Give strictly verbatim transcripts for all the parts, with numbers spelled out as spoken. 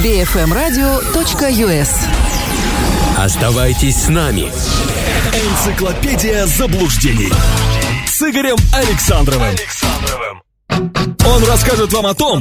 би эф эм радио точка ю эс. Оставайтесь с нами. Энциклопедия заблуждений с Игорем Александровым. Он расскажет вам о том,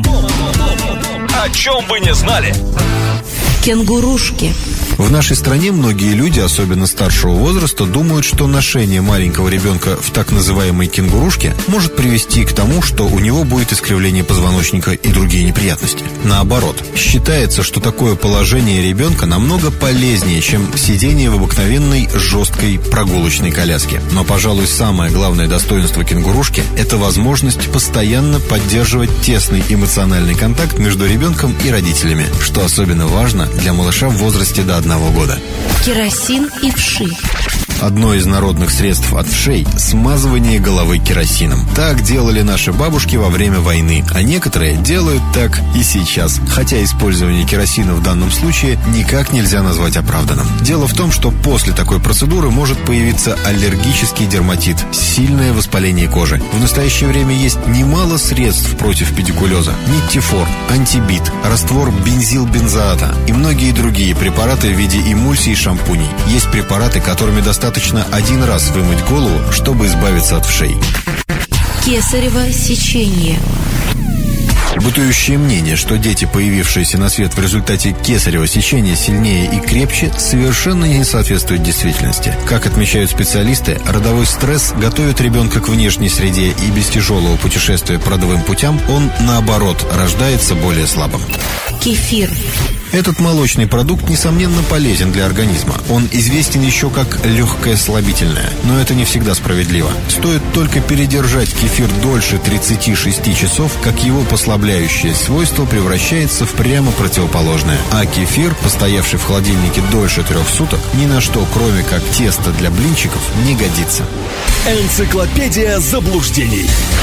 о чем вы не знали. Кенгурушки. В нашей стране многие люди, особенно старшего возраста, думают, что ношение маленького ребенка в так называемой кенгурушке может привести к тому, что у него будет искривление позвоночника и другие неприятности. Наоборот, считается, что такое положение ребенка намного полезнее, чем сидение в обыкновенной жесткой прогулочной коляске. Но, пожалуй, самое главное достоинство кенгурушки – это возможность постоянно поддерживать тесный эмоциональный контакт между ребенком и родителями, что особенно важно для малыша в возрасте до одного года. Керосин и вши. Одно из народных средств от вшей – смазывание головы керосином. Так делали наши бабушки во время войны, а некоторые делают так и сейчас. Хотя использование керосина в данном случае никак нельзя назвать оправданным. Дело в том, что после такой процедуры может появиться аллергический дерматит, сильное воспаление кожи. В настоящее время есть немало средств против педикулеза. Ниттифор, антибит, раствор бензилбензоата и многие другие препараты в виде эмульсий и шампуней. Есть препараты, которыми достаточно Достаточно один раз вымыть голову, чтобы избавиться от вшей. Кесарево сечение. Бытующее мнение, что дети, появившиеся на свет в результате кесарево сечения, сильнее и крепче, совершенно не соответствует действительности. Как отмечают специалисты, родовой стресс готовит ребенка к внешней среде, и без тяжелого путешествия по родовым путям он, наоборот, рождается более слабым. Кефир. Этот молочный продукт, несомненно, полезен для организма. Он известен еще как легкое слабительное, но это не всегда справедливо. Стоит только передержать кефир дольше тридцати шести часов, как его послабляющее свойство превращается в прямо противоположное. А кефир, постоявший в холодильнике дольше трех суток, ни на что, кроме как тесто для блинчиков, не годится. Энциклопедия заблуждений.